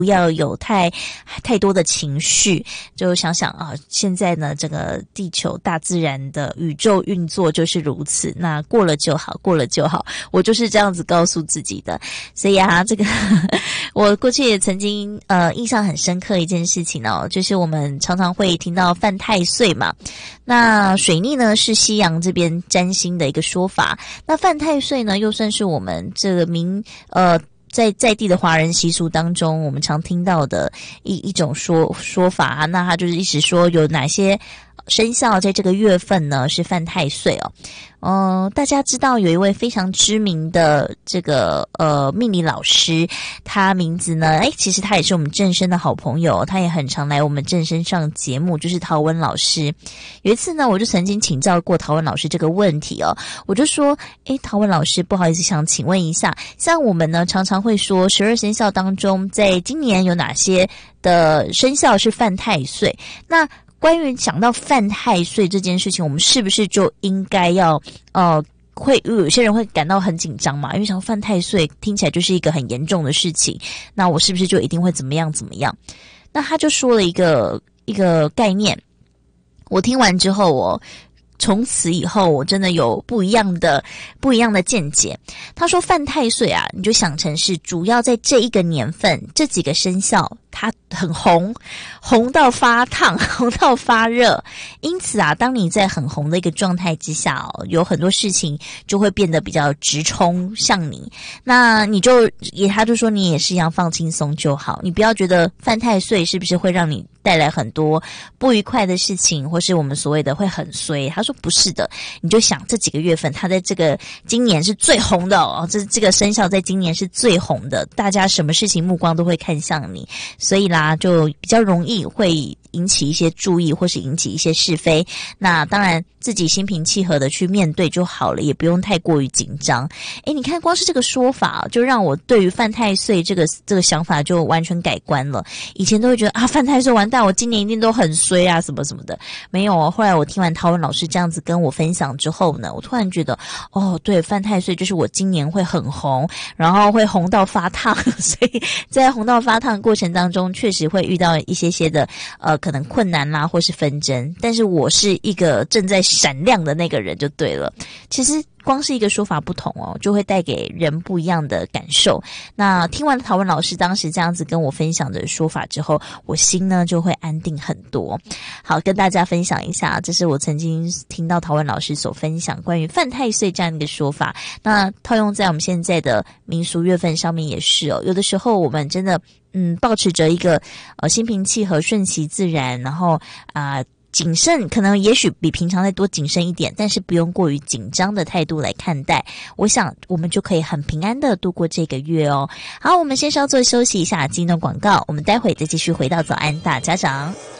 不要有太多的情绪，就想想啊，现在呢，整个地球大自然的宇宙运作就是如此，那过了就好，过了就好，我就是这样子告诉自己的。所以啊，这个我过去也曾经印象很深刻一件事情哦，就是我们常常会听到犯太岁嘛，那水逆呢是西洋这边占星的一个说法，那犯太岁呢又算是我们这个在地的华人习俗当中，我们常听到的一种说法啊，那他就是一直说有哪些生肖在这个月份呢是犯太岁哦。大家知道有一位非常知名的这个命理老师，他名字呢，其实他也是我们正声的好朋友，他也很常来我们正声上节目，就是陶文老师。有一次呢，我就曾经请教过陶文老师这个问题哦，我就说，陶文老师，不好意思，想请问一下，像我们呢常常会说12生肖当中，在今年有哪些的生肖是犯太岁？那关于讲到犯太岁这件事情，我们是不是就应该要会有些人会感到很紧张嘛？因为想犯太岁听起来就是一个很严重的事情，那我是不是就一定会怎么样怎么样？那他就说了一个概念，我听完之后从此以后我真的有不一样的见解。他说犯太岁啊，你就想成是主要在这一个年份，这几个生肖它很红到发烫，红到发热。因此啊，当你在很红的一个状态之下有很多事情就会变得比较直冲向你。那你他就说你也是一样放轻松就好，你不要觉得犯太岁是不是会让你带来很多不愉快的事情，或是我们所谓的会很衰。他说不是的，你就想这几个月份，他在今年是最红的这个生肖在今年是最红的，大家什么事情目光都会看向你，所以啦，就比较容易会引起一些注意，或是引起一些是非。那当然自己心平气和的去面对就好了，也不用太过于紧张。你看光是这个说法就让我对于犯太岁这个想法就完全改观了。以前都会觉得犯太岁完蛋，我今年一定都很衰啊什么什么的，没有后来我听完陶文老师这样子跟我分享之后呢，我突然觉得对，犯太岁就是我今年会很红，然后会红到发烫，所以在红到发烫的过程当中确实会遇到一些的可能困难啦或是纷争，但是我是一个正在闪亮的那个人就对了。其实光是一个说法不同就会带给人不一样的感受。那听完陶文老师当时这样子跟我分享的说法之后，我心呢就会安定很多。好，跟大家分享一下，这是我曾经听到陶文老师所分享关于犯太岁这样的一个说法。那套用在我们现在的民俗月份上面也是有的时候我们真的抱持着一个心平气和、顺其自然，然后谨慎，可能也许比平常再多谨慎一点，但是不用过于紧张的态度来看待，我想我们就可以很平安的度过这个月好，我们先稍作休息一下，进入广告，我们待会再继续回到早安大家长。